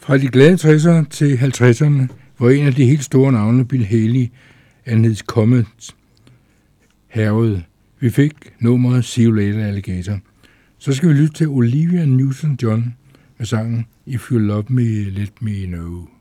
Fra de glade 60'ere til 50'erne, hvor en af de helt store navne, Bill Haley, and His Comets, hærgede. Vi fik nummeret See You Later Alligator. Så skal vi lytte til Olivia Newton-John med sangen If You Love Me, Let Me Know.